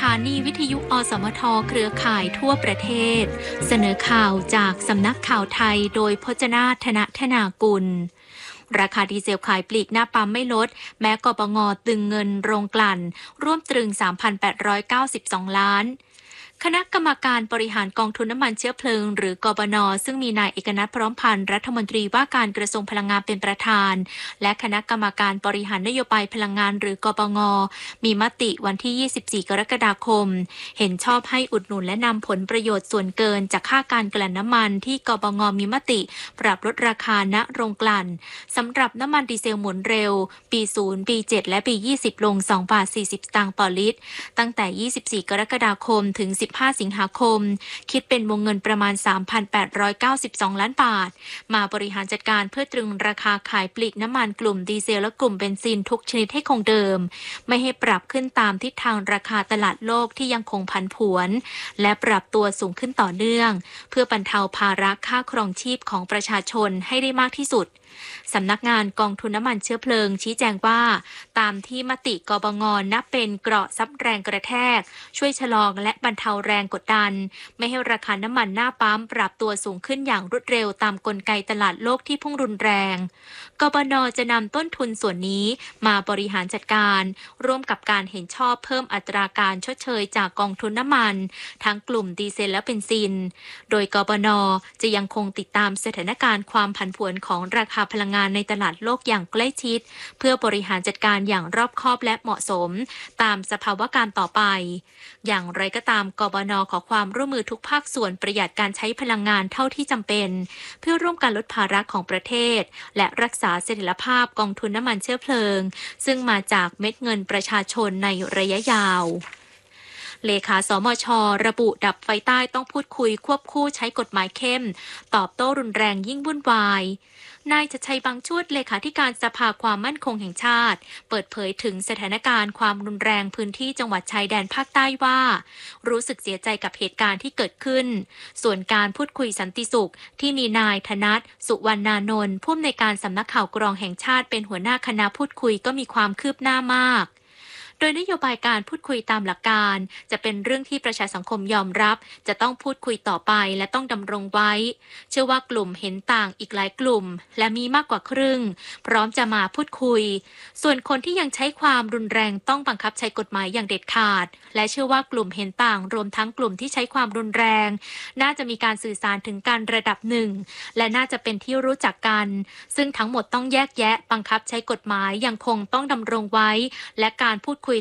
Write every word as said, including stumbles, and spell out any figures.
ถานีวิทยุอสมทเครือข่ายทั่วประเทศเสนอข่าวจากสำนักข่าวไทยโดยพจนาธนธนากุลราคาดีเซลขายปลีกหน้าปั๊มไม่ลดแม้กปงตึงเงินโรงกลั่นร่วมตรึง สามพันแปดร้อยเก้าสิบสอง ล้านคณะกรรมการบริหารกองทุนน้ำมันเชื้อเพลิงหรือกบน.ซึ่งมีนายเอกนัทพร้อมพันธ์รัฐมนตรีว่าการกระทรวงพลังงานเป็นประธานและคณะกรรมการบริหารนโยบายพลังงานหรือกบง.มีมติวันที่ยี่สิบสี่กรกฎาคมเห็นชอบให้อุดหนุนและนำผลประโยชน์ส่วนเกินจากค่าการกลั่นน้ำมันที่กบง.มีมติปรับลดราคาณโรงกลั่นสำหรับน้ำมันดีเซลหมุนเร็วปีศูนย์ปีเจ็ดและปียี่สิบลงสองบาทสี่สิบสตางค์ต่อลิตรตั้งแต่ยี่สิบสี่กรกฎาคมถึงสิบห้าสิงหาคมคิดเป็นวงเงินประมาณ สามพันแปดร้อยเก้าสิบสอง ล้านบาทมาบริหารจัดการเพื่อตรึงราคาขายปลีกน้ำมันกลุ่มดีเซลและกลุ่มเบนซินทุกชนิดให้คงเดิมไม่ให้ปรับขึ้นตามทิศทางราคาตลาดโลกที่ยังคงผันผวนและปรับตัวสูงขึ้นต่อเนื่องเพื่อบรรเทาภาระค่าครองชีพของประชาชนให้ได้มากที่สุดสำนักงานกองทุนน้ำมันเชื้อเพลิงชี้แจงว่าตามที่มติกบง.นับเป็นเกราะซับแรงกระแทกช่วยชะลอและบรรเทาแรงกดดันไม่ให้ราคาน้ำมันหน้าปั๊มปรับตัวสูงขึ้นอย่างรวดเร็วตามกลไกตลาดโลกที่พุ่งรุนแรงกบน.จะนำต้นทุนส่วนนี้มาบริหารจัดการร่วมกับการเห็นชอบเพิ่มอัตราการชดเชยจากกองทุนน้ำมันทั้งกลุ่มดีเซลและเบนซินโดยกบน.จะยังคงติดตามสถานการณ์ความผันผวนของราคาพลังงานในตลาดโลกอย่างใกล้ชิดเพื่อบริหารจัดการอย่างรอบคอบและเหมาะสมตามสภาวะการต่อไปอย่างไรก็ตามกบน.ขอความร่วมมือทุกภาคส่วนประหยัดการใช้พลังงานเท่าที่จำเป็นเพื่อร่วมกันลดภาระของประเทศและรักษาเสถียรภาพกองทุนน้ำมันเชื้อเพลิงซึ่งมาจากเม็ดเงินประชาชนในระยะยาวเลขาสมช.ระบุดับไฟใต้ต้องพูดคุยควบคู่ใช้กฎหมายเข้มตอบโต้รุนแรงยิ่งวุ่นวายนายชัดชัยบางชวดเลขาธิการสภาความมั่นคงแห่งชาติเปิดเผยถึงสถานการณ์ความรุนแรงพื้นที่จังหวัดชายแดนภาคใต้ว่ารู้สึกเสียใจกับเหตุการณ์ที่เกิดขึ้นส่วนการพูดคุยสันติสุขที่มีนายธนัทสุวรรณานนท์ผู้อำนวยการสำนักข่าวกรองแห่งชาติเป็นหัวหน้าคณะพูดคุยก็มีความคืบหน้ามากโดยนโยบายการพูดคุยตามหลักการจะเป็นเรื่องที่ประชาสังคมยอมรับจะต้องพูดคุยต่อไปและต้องดำรงไว้เชื่อว่ากลุ่มเห็นต่างอีกหลายกลุ่มและมีมากกว่าครึ่งพร้อมจะมาพูดคุยส่วนคนที่ยังใช้ความรุนแรงต้องบังคับใช้กฎหมายอย่างเด็ดขาดและเชื่อว่ากลุ่มเห็นต่างรวมทั้งกลุ่มที่ใช้ความรุนแรงน่าจะมีการสื่อสารถึงกันระดับหนึ่งและน่าจะเป็นที่รู้จักกันซึ่งทั้งหมดต้องแยกแยะบังคับใช้กฎหมายยังคงต้องดำรงไว้และการพูดคุย